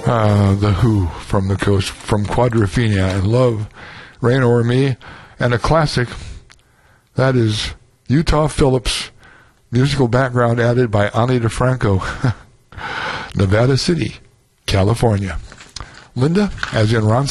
The Who from the coast, from Quadrophenia, and Love, Rain Over Me, and a classic, that is Utah Phillips, musical background added by Ani DeFranco, Nevada City, California. Linda, as in Ron